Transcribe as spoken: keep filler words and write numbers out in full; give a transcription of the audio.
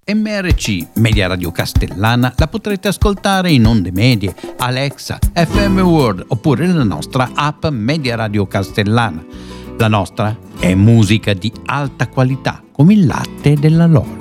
M R C Media Radio Castellana la potrete ascoltare in onde medie, Alexa, F M World oppure la nostra app Media Radio Castellana. La nostra è musica di alta qualità, come il latte della Loro.